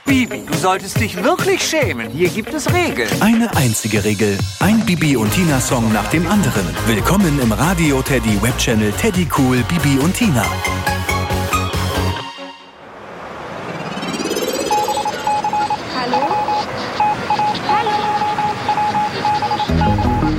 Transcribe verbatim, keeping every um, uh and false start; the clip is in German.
Bibi, du solltest dich wirklich schämen. Hier gibt es Regeln. Eine einzige Regel. Ein Bibi und Tina Song nach dem anderen. Willkommen im Radio Teddy Webchannel Teddy Cool Bibi und Tina.